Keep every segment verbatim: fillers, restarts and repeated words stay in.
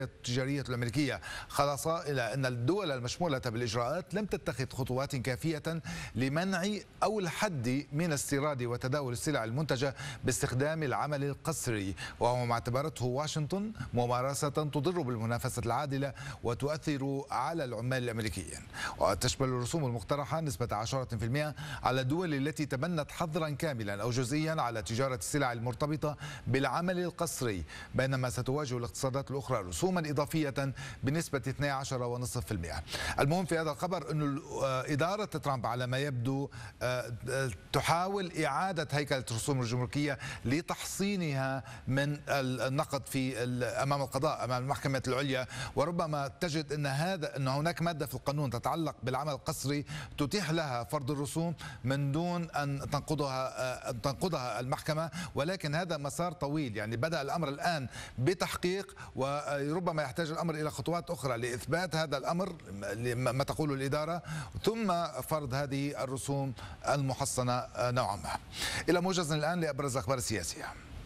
التجارية الأمريكية خلاصة إلى أن الدول المشمولة بالإجراءات لم تتخذ خطوات كافية لمنع أو الحد من استيراد وتداول السلع المنتجة باستخدام العمل القسري، وهو ما اعتبرته واشنطن ممارسة تضر بالمنافسة العادلة وتؤثر على العمال الأمريكيين. وتشمل الرسوم المقترحة نسبة عشرة بالمئة على الدول التي تبنت حظرا كاملا أو جزئيا على تجارة السلع المرتبطة بالعمل القسري، بينما ستواجه الاقتصادات الأخرى رسوما إضافية بنسبة اثني عشر فاصلة خمسة بالمئة. المهم في هذا الخبر أن إدارة ترامب على ما يبدو تحاول إعادة هيكلة الرسوم الجمركية لتحصينها من النقد في أمام القضاء أمام المحكمة العليا، وربما تجد أن هذا أن هناك مادة في القانون تتعلق بالعمل القسري تتيح لها فرض الرسوم من دون أن تنقضها أن تنقضها المحكمة، ولكن هذا مسار طويل. يعني بدأ الأمر الآن بتحقيق وربما يحتاج الأمر إلى خطوات أخرى لإثبات هذا الأمر ما تقوله الإدارة، ثم فرض هذه الرسوم المحصنة نوعا ما. إلى موجز الآن لأبرز الأخبار السياسية.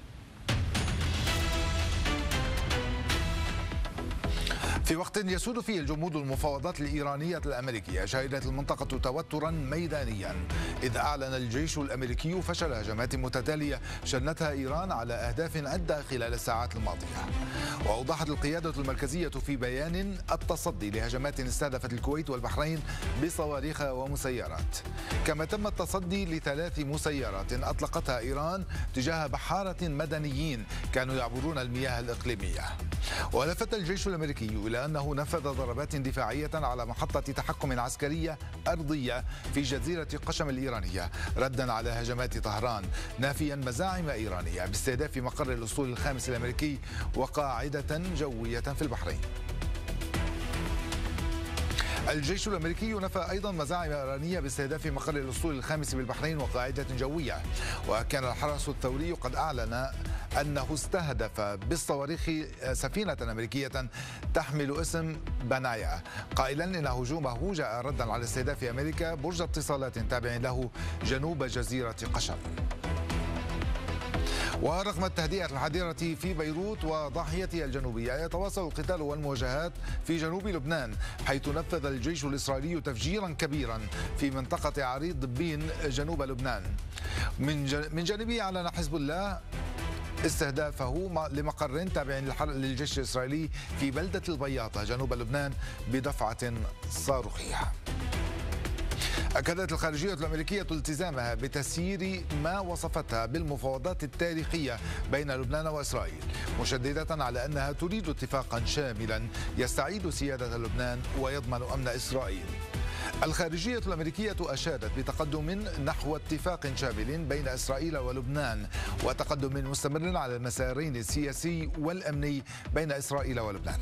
في وقت يسود فيه الجمود المفاوضات الإيرانية الأمريكية، شهدت المنطقة توترا ميدانيا، إذ أعلن الجيش الأمريكي فشل هجمات متتالية شنتها إيران على أهداف عدة خلال الساعات الماضية. وأوضحت القيادة المركزية في بيان التصدي لهجمات استهدفت الكويت والبحرين بصواريخ ومسيرات، كما تم التصدي لثلاث مسيرات أطلقتها إيران تجاه بحارة مدنيين كانوا يعبرون المياه الإقليمية. ولفت الجيش الأمريكي إلى أنه نفذ ضربات دفاعية على محطة تحكم عسكرية أرضية في جزيرة قشم الإيرانية ردا على هجمات طهران، نافيا مزاعم إيرانية باستهداف مقر الأسطول الخامس الأمريكي وقاعدة جوية في البحرين. الجيش الأمريكي نفى أيضا مزاعم إيرانية باستهداف مقر الأسطول الخامس بالبحرين وقاعدة جوية، وكان الحرس الثوري قد أعلن أنه استهدف بالصواريخ سفينة أمريكية تحمل اسم بنايا، قائلا إن هجومه جاء ردا على استهداف أمريكا برج اتصالات تابع له جنوب جزيرة قشم. ورغم التهدئة الحذرة في بيروت وضاحيتها الجنوبية، يتواصل القتال والمواجهات في جنوب لبنان، حيث نفذ الجيش الإسرائيلي تفجيرا كبيرا في منطقة عريض دبين جنوب لبنان. من جانبه أعلن حزب الله استهدافه لمقر تابع للجيش الإسرائيلي في بلدة البياطة جنوب لبنان بدفعة صاروخية. أكدت الخارجية الأمريكية التزامها بتسيير ما وصفتها بالمفاوضات التاريخية بين لبنان وإسرائيل، مشددة على أنها تريد اتفاقا شاملا يستعيد سيادة لبنان ويضمن أمن إسرائيل. الخارجية الأمريكية أشادت بتقدم نحو اتفاق شامل بين إسرائيل ولبنان، وتقدم مستمر على المسارين السياسي والأمني بين إسرائيل ولبنان.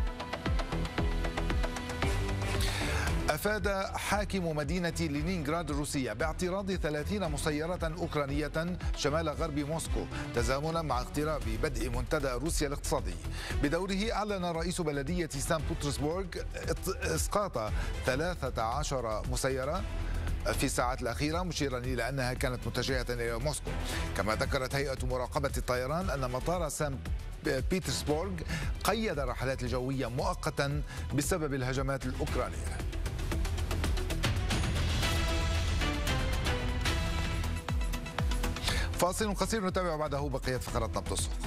أفاد حاكم مدينة لينينغراد الروسية باعتراض ثلاثين مسيرة أوكرانية شمال غرب موسكو، تزامنا مع اقتراب بدء منتدى روسيا الاقتصادي. بدوره أعلن رئيس بلدية سان بطرسبورغ إسقاط ثلاثة عشر مسيرة في الساعات الأخيرة، مشيرا إلى أنها كانت متجهة إلى موسكو. كما ذكرت هيئة مراقبة الطيران أن مطار سان بيترسبورغ قيد الرحلات الجوية مؤقتا بسبب الهجمات الأوكرانية. فاصل قصير نتابع بعده بقية فقرات نبض السوق.